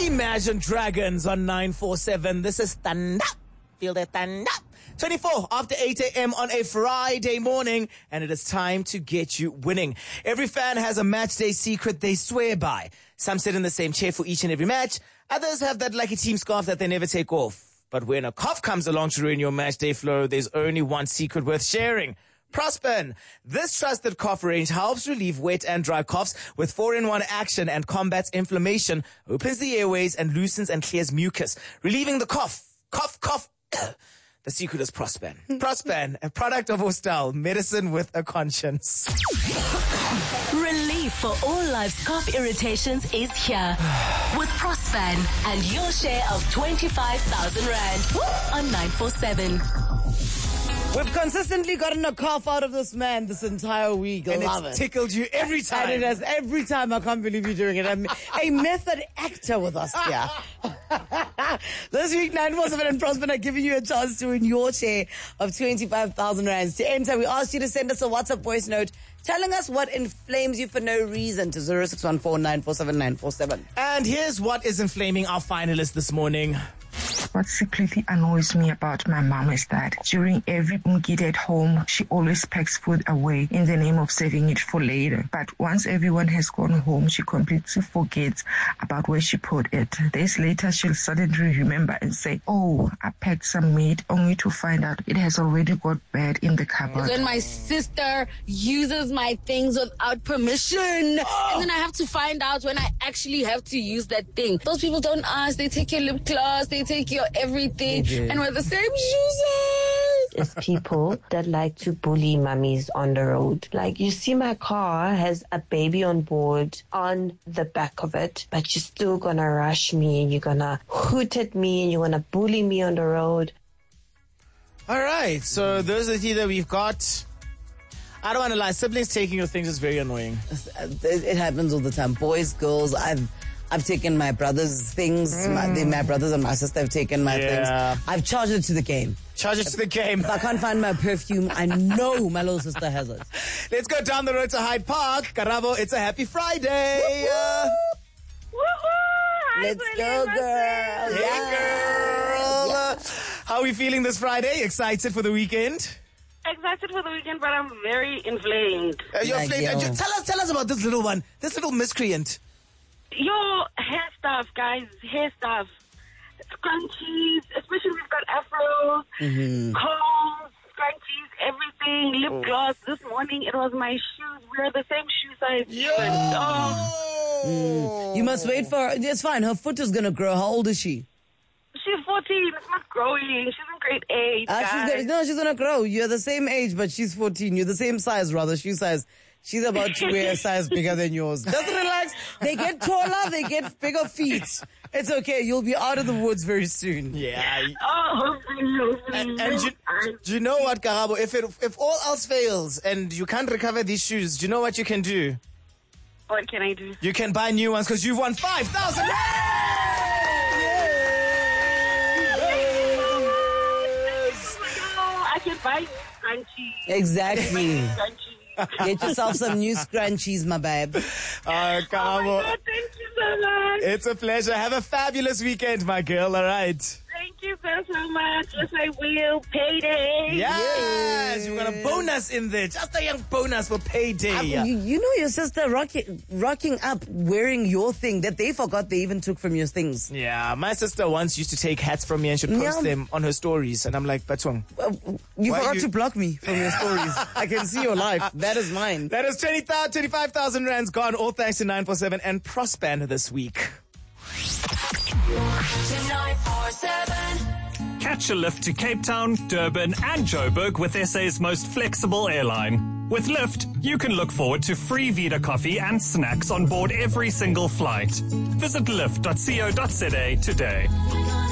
Imagine Dragons on 947. This is Thunder. Feel that thunder. 24 after 8 a.m. on a Friday morning, and it is time to get you winning. Every fan has a match day secret they swear by. Some sit in the same chair for each and every match. Others have that lucky team scarf that they never take off. But when a cough comes along to ruin your match day flow, there's only one secret worth sharing. Prospan. This trusted cough range helps relieve wet and dry coughs with 4-in-1 action and combats inflammation, opens the airways, and loosens and clears mucus, relieving the cough. Cough. The secret is Prospan. Prospan, a product of Ostal, medicine with a conscience. Relief for all life's cough irritations is here. With Prospan and your share of 25,000 Rand on 947. We've consistently gotten a cough out of this man this entire week. And Love it's it. tickled you every time. And it has every time. I can't believe you're doing it. I'm a method actor with us here. This week, 947 and Prospan are giving you a chance to win your share of 25,000 Rands. To enter, we asked you to send us a WhatsApp voice note telling us what inflames you for no reason to 0614 947 947. And here's what is inflaming our finalists this morning. What secretly annoys me about my mom is that during every Mgidi at home, she always packs food away in the name of saving it for later. But once everyone has gone home, she completely forgets about where she put it. Days later, she'll suddenly remember and say, "Oh, I packed some meat," only to find out it has already got bad in the cupboard. When my sister uses my things without permission, and then I have to find out when I actually have to use that thing. Those people don't ask. They take your lip gloss, they take your everything, and we're the same shoes. It's people that like to bully mummies on the road. Like, you see my car has a baby on board on the back of it, but you're still gonna rush me and you're gonna hoot at me and you're gonna bully me on the road. All right, so those are the that we've got. I don't want to lie, siblings taking your things is very annoying. It happens all the time. Boys, girls, I've taken my brother's things. My brothers and my sister have taken my things. I've charged it to the game. Charge it to the game. If I can't find my perfume, I know my little sister has it. Let's go down the road to Hyde Park. Karabo, it's a happy Friday. Let's go, girl. Hey, girl. How are we feeling this Friday? Excited for the weekend? Excited for the weekend, but I'm very inflamed. You're Like, inflamed. yo. Tell us about this little one, this little miscreant. Your hair stuff, guys, hair stuff. Scrunchies, especially we've got afros, combs, scrunchies, everything, lip gloss. This morning it was my shoes. We're the same shoe size. You must wait for her. It's fine. Her foot is going to grow. How old is she? She's 14. It's not growing. She's in grade 8. She's going to grow. You're the same age, but she's 14. You're the same size, rather, shoe size. She's about to wear a size bigger than yours. Just relax. They get taller. They get bigger feet. It's okay. You'll be out of the woods very soon. Yeah. Hopefully. And do you know what, Karabo? If all else fails and you can't recover these shoes, do you know what you can do? What can I do? You can buy new ones because you've won 5,000. I can buy scrunchies. Exactly. Scrunchies. Get yourself some new scrunchies, my babe. Karabo, Oh my God, thank you so much. it's a pleasure. Have a fabulous weekend, my girl. All right. Thank you so much. Yes, I will. Payday. Yes, you've got a bonus in there. Just a young bonus for payday. You know your sister rocking up wearing your thing that they forgot they even took from your things. Yeah, my sister once used to take hats from me and she'd post them on her stories. And I'm like, Batwang. You Why forgot you- to block me from your stories. I can see your life. That is mine. That is 25,000 Rands gone, all thanks to 947 and Prospan this week. 947. Catch a lift to Cape Town, Durban and Joburg with SA's most flexible airline. With Lyft, you can look forward to free Vita coffee and snacks on board every single flight. Visit lyft.co.za today.